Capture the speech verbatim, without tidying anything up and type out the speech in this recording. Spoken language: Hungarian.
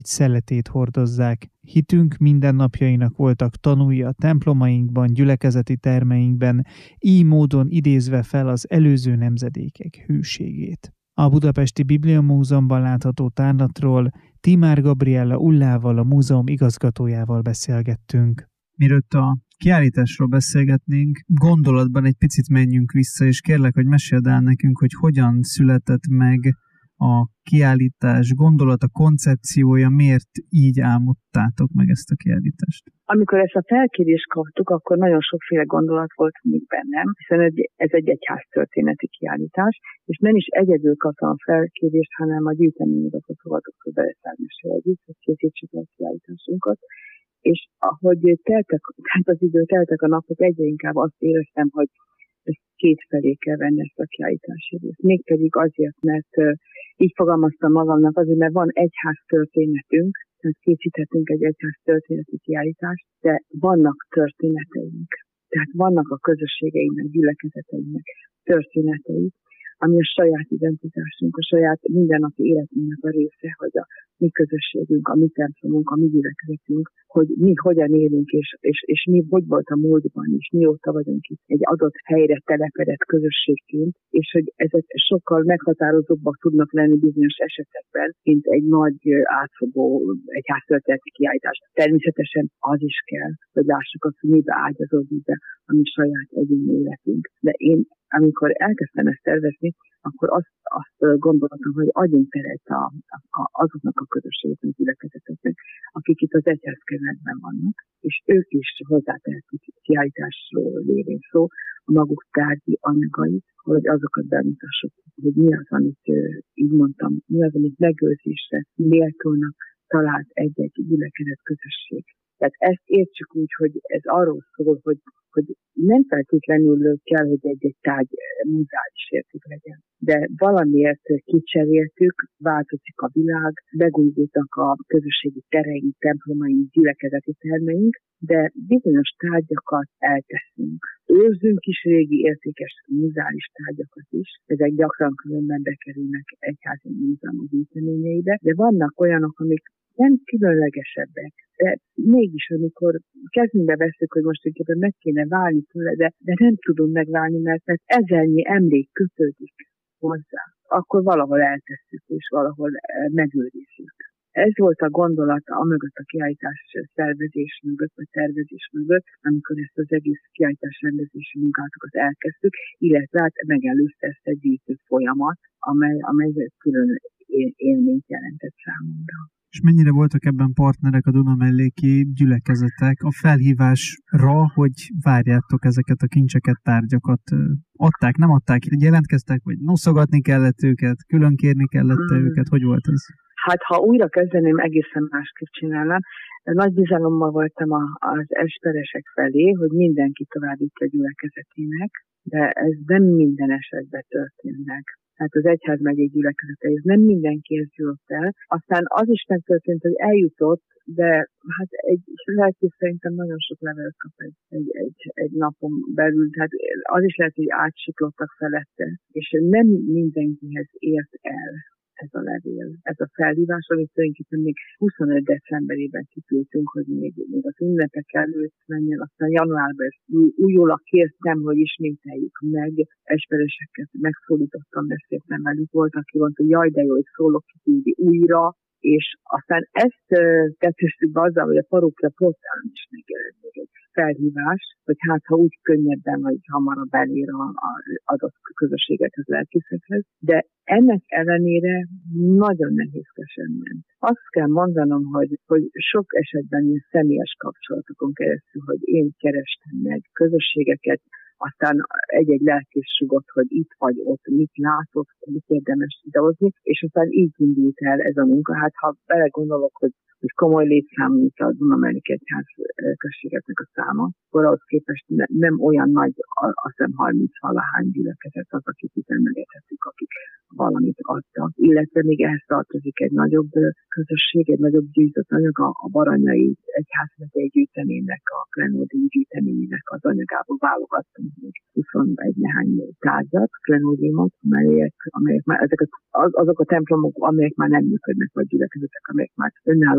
szeletét hordozzák. Hitünk mindennapjainak voltak tanúi a templomainkban, gyülekezeti termeinkben, így módon idézve fel az előző nemzedékek hűségét. A Budapesti Bibliamúzeumban látható tárlatról Timár Gabriella Ullával, a múzeum igazgatójával beszélgettünk. Mielőtt a kiállításról beszélgetnénk, gondolatban egy picit menjünk vissza, és kérlek, hogy meséld el nekünk, hogy hogyan született meg a kiállítás gondolata, koncepciója, miért így álmodtátok meg ezt a kiállítást? Amikor ezt a felkérést kaptuk, akkor nagyon sokféle gondolat volt még bennem, hiszen ez egy egyháztörténeti kiállítás, és nem is egyedül kaptam a felkérést, hanem a gyűjteményigazgatóval, doktor Bereszármessel együtt, hogy készítsük el a kiállításunkat. És ahogy teltek, hát az idő teltek a napok, egyre inkább azt éreztem, hogy ezt két felé kell venni ezt a kiállítási részt. Mégpedig azért, mert uh, így fogalmaztam magamnak, azért, mert van egyház történetünk, tehát készíthetünk egy egyház történeti kiállítást, de vannak történeteink. Tehát vannak a közösségeinknek, gyülekezeteinknek történetei, ami a saját identitásunk, a saját mindennapi életünknek a része, hogy a mi közösségünk, a mi templomunk, a mi gyülekezetünk, hogy mi hogyan élünk, és, és, és mi hogy volt a múltban, és mióta vagyunk itt egy adott helyre telepedett közösségként, és hogy ezek sokkal meghatározóbbak tudnak lenni bizonyos esetekben, mint egy nagy átfogó egyháztörténeti kiállítás. Természetesen az is kell, hogy lássuk azt, hogy mibe ágyazódik be a mi saját egyéni életünk. De én, amikor elkezdtem ezt tervezni, akkor azt, azt gondoltam, hogy adjunk teret a, a, azoknak a közösségeknek, gyülekezeteknek, akik itt az egyházkerületben vannak, és ők is hozzátehetik kiállításról lévén szó, a maguk tárgyi anyagait, hogy azokat bemutassuk, hogy mi az, amit így mondtam, mi az, amit megőrzésre méltónak talált egy-egy gyülekezet közösség. Tehát ezt értsük úgy, hogy ez arról szól, hogy, hogy nem feltétlenül kell, hogy egy-egy tárgy muzeális érték legyen. De valamiért kicseréltük, változik a világ, megújultak a közösségi tereink, templomaink, gyülekezeti termeink, de bizonyos tárgyakat elteszünk. Őrzünk is régi értékes muzeális tárgyakat is, ezek gyakran különben bekerülnek egyházi múzeumok gyűjteményeibe, de vannak olyanok, amik nem különlegesebbek, de mégis, amikor kezünkbe veszük, hogy most inkább meg kéne válni tőle, de, de nem tudunk megválni, mert, mert ezernyi emlék kötődik hozzá, akkor valahol eltesszük, és valahol megőrizzük. Ez volt a gondolata amögött a kiállítás szervezés mögött, vagy tervezés mögött, amikor ezt az egész kiállítás rendezési munkátokat elkezdtük, illetve hát megelőzte ezt egy gyűjtő folyamat, amely, amely külön élményt jelentett számomra. És mennyire voltak ebben partnerek a Dunamelléki gyülekezetek a felhívásra, hogy várjátok ezeket a kincseket, tárgyakat? Adták, nem adták, jelentkeztek, vagy noszogatni kellett őket, külön kérni kellett hmm. őket? Hogy volt ez? Hát, ha újra kezdeném, egészen másképp csinálnám. Nagy bizalommal voltam a, az esperesek felé, hogy mindenki továbbítja a gyülekezetének, de ez nem minden esetben történt meg. Tehát az egyházmegyék gyülekezeteihez nem mindenkihez jutott el. Aztán az is megtörtént, hogy eljutott, de hát egy lelkész szerintem nagyon sok levelet kap egy, egy, egy, egy napon belül. Tehát az is lehet, hogy átsiklottak felette, és nem mindenkihez ért el ez a levél, ez a felhívás, amit tulajdonképpen még huszonöt decemberében kiküldtünk, hogy még, még az ünnepek előtt menjen, aztán januárban ezt újólag kértem, hogy ismételjük meg, espereseket megszólítottam, beszéltem velük, volt, aki mondta, hogy jaj, de jó, hogy szólok, kiküldi újra, és aztán ezt tettük be azzal, hogy a parókia portálon is megjelent még egy felhívás, hogy hát ha úgy könnyebben, vagy hamarabb elér az adott közösséget az lelkészekhez, de ennek ellenére nagyon nehézkesen ment. Azt kell mondanom, hogy, hogy sok esetben ilyen személyes kapcsolatokon keresztül, hogy én kerestem meg közösségeket, aztán egy-egy lelkész sugott, hogy itt vagy ott, mit látott, mit érdemes idehozni, és aztán így indult el ez a munka. Hát ha belegondolok, hogy hogy komoly létszámú, mint a Dunamellik Egyház községeknek a száma, akkor ahhoz képest ne, nem olyan nagy, azt hiszem harminc-valahány gyülekezet az, akik itt emlegetettük, akik valamit adtak. Illetve még ehhez tartozik egy nagyobb közösség, egy nagyobb gyűjtött anyag, a, a Baranyai Egyházmegyei gyűjteménynek, a Klenódium gyűjteménynek az anyagából válogattunk még huszonegy nehány tárgyat, klenódiumot, amelyek, amelyek már ezek az, azok a templomok, amelyek már nem működnek, vagy gyülekezetek, amelyek már önálló